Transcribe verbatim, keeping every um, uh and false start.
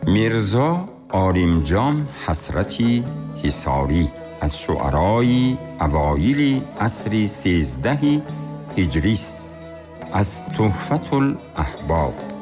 میرزا آریمجان حسرتی حصاری از شعرای اوایل عصر سیزده هجری است. از تحفة الاحباب.